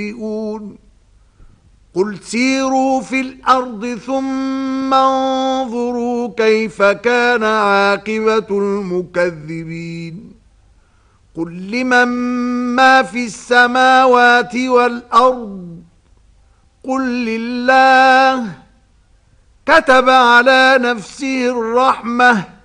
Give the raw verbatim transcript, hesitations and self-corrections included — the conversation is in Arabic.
قل سيروا في الأرض ثم انظروا كيف كان عاقبة المكذبين قل لمن ما في السماوات والأرض قل لله كتب على نفسه الرحمة